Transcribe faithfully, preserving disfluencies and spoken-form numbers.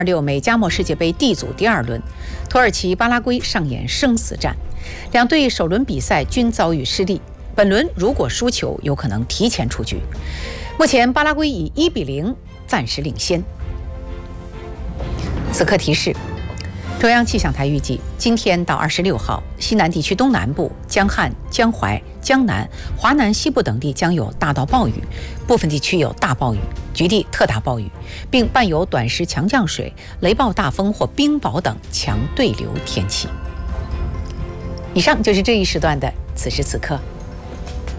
六美加墨世界杯 D 组第二轮，土耳其巴拉圭上演生死战，两队首轮比赛均遭遇失利。本轮如果输球，有可能提前出局。目前巴拉圭以一比零暂时领先。此刻提示：中央气象台预计，今天到二十六号，西南地区东南部、江汉、江淮、江南、华南西部等地将有大到暴雨，部分地区有大暴雨，局地特大暴雨，并伴有短时强降水、雷暴大风或冰雹等强对流天气。以上就是这一时段的此时此刻。